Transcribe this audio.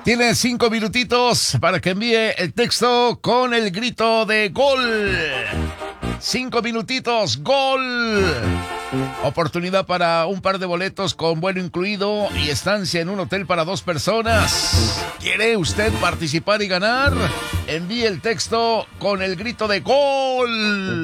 Tiene 5 minutitos para que envíe el texto con el grito de gol. 5 minutitos, gol. Oportunidad para un par de boletos con vuelo incluido y estancia en un hotel para 2 personas. ¿Quiere usted participar y ganar? Envíe el texto con el grito de gol.